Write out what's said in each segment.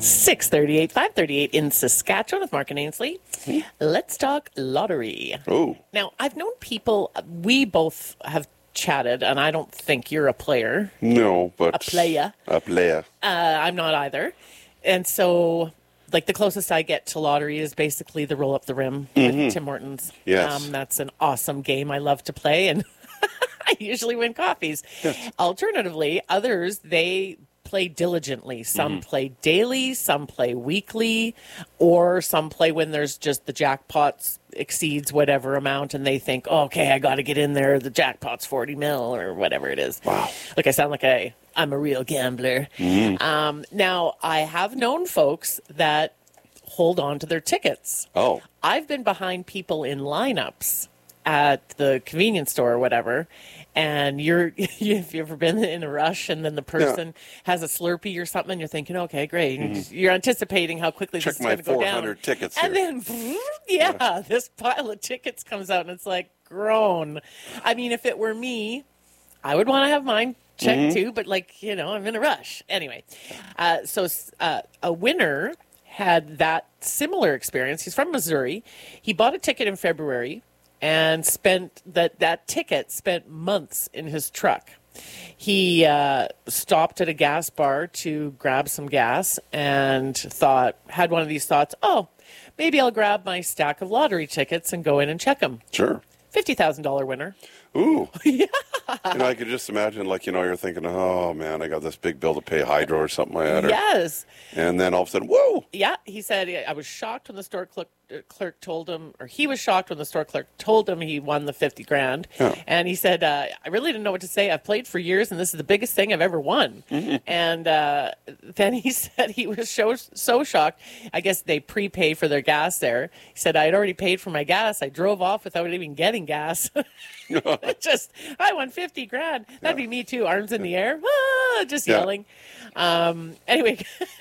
6:38, 5:38 in Saskatchewan with Mark and Ainsley. Let's talk lottery. Oh. Now, I've known people, we both have chatted, and I don't think you're a player. No, but... A playa. A playa. I'm not either. And so, like, the closest I get to lottery is basically the roll up the rim with Tim Hortons. Yes. That's an awesome game I love to play, and I usually win coffees. Yes. Alternatively, others, they play diligently. Some play daily, some play weekly, or some play when there's just the jackpots exceeds whatever amount and they think, oh, okay, I got to get in there. The jackpot's 40 mil or whatever it is. Wow. Like I sound like I'm a real gambler. Now, I have known folks that hold on to their tickets. Oh. I've been behind people in lineups at the convenience store or whatever, and if you've ever been in a rush and then the person has a Slurpee or something, and you're thinking, okay, great. And you're anticipating how quickly this is going to go down. Check my 400 tickets and here. then, this pile of tickets comes out, and it's like, groan. I mean, if it were me, I would want to have mine checked too, but I'm in a rush. Anyway, so a winner had that similar experience. He's from Missouri. He bought a ticket in February and spent that ticket spent months in his truck. He stopped at a gas bar to grab some gas and had one of these thoughts, oh, maybe I'll grab my stack of lottery tickets and go in and check them. Sure. $50,000 winner. Ooh. Yeah. I could just imagine, you're thinking, oh, man, I got this big bill to pay Hydro or something like that. Yes. And then all of a sudden, whoa. Yeah, he said, I was shocked when the store clerk told him, or he was shocked when the store clerk told him he won the 50 grand. Yeah. And he said, I really didn't know what to say. I've played for years, and this is the biggest thing I've ever won. And then he said he was so shocked. I guess they prepay for their gas there. He said, I had already paid for my gas. I drove off without even getting gas. I won 50 grand. That'd be me too. Arms in the air, just yelling. Anyway,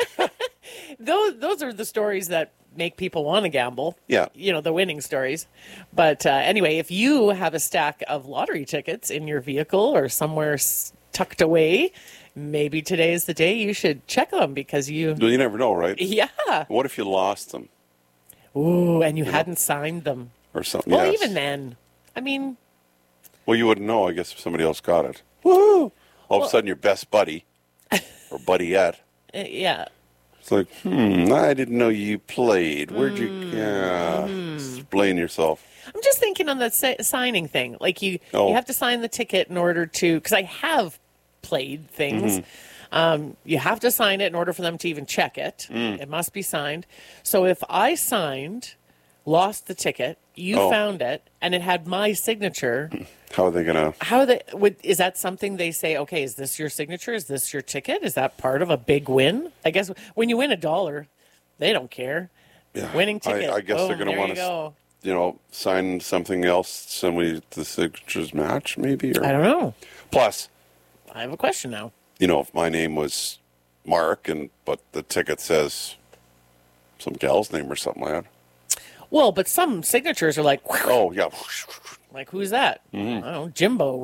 those are the stories that make people want to gamble. Yeah. The winning stories. But anyway, if you have a stack of lottery tickets in your vehicle or somewhere tucked away, maybe today is the day you should check them because Well, you never know, right? Yeah. What if you lost them? Ooh, and you hadn't signed them. Or something. Well, yes. even then, I mean... Well, you wouldn't know, I guess, if somebody else got it. Woo! All of a sudden, your best buddy, or buddyette. Yeah. It's like, I didn't know you played. Where'd you... Explain yourself. I'm just thinking on the signing thing. Like, you have to sign the ticket in order to... Because I have played things. You have to sign it in order for them to even check it. It must be signed. So if I signed, lost the ticket, you found it, and it had my signature... How are they going to... Is that something they say, okay, is this your signature? Is this your ticket? Is that part of a big win? I guess when you win $1, they don't care. Yeah. Winning ticket. I guess they're going to want to, sign something else, somebody the signatures match, maybe? Or... I don't know. Plus... I have a question now. If my name was Mark, but the ticket says some gal's name or something like that. Well, but some signatures are like... Oh, yeah. Like, who's that? I don't know, Jimbo.